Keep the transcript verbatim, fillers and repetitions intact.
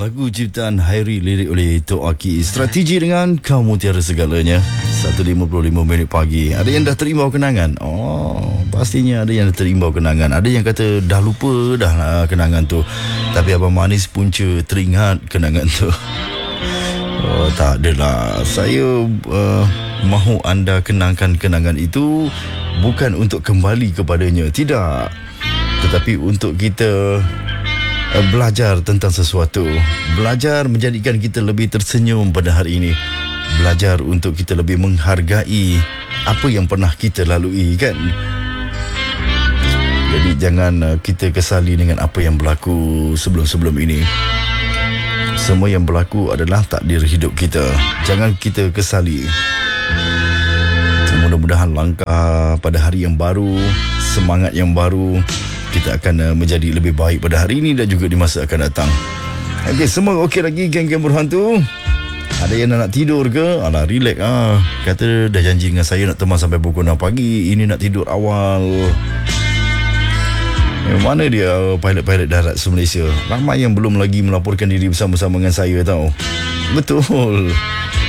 lagu ciptaan Hairi, lirik oleh Tok Aki. Strategi dengan kau mutiara segalanya. satu lima puluh lima minit pagi. Ada yang dah terimbau kenangan? Oh, pastinya ada yang dah terimbau kenangan. Ada yang kata dah lupa dah lah kenangan tu. Tapi Abang Manis punca teringat kenangan tu. Oh, tak adalah. Saya uh, mahu anda kenangkan kenangan itu bukan untuk kembali kepadanya. Tidak. Tetapi untuk kita uh, belajar tentang sesuatu. Belajar menjadikan kita lebih tersenyum pada hari ini. Belajar untuk kita lebih menghargai apa yang pernah kita lalui, kan? Jadi jangan uh, kita kesali dengan apa yang berlaku sebelum-sebelum ini. Semua yang berlaku adalah takdir hidup kita. Jangan kita kesali. Mudah-mudahan langkah pada hari yang baru, semangat yang baru, kita akan uh, menjadi lebih baik pada hari ini dan juga di masa akan datang. Okey, semua okey lagi geng-geng berhantu? Ada yang nak tidur ke? Alah, relax ah. Kata dah janji dengan saya nak teman sampai pukul enam pagi. Ini nak tidur awal. Eh, mana dia pilot-pilot darat se-Malaysia? Ramai yang belum lagi melaporkan diri bersama-sama dengan saya tau. Betul.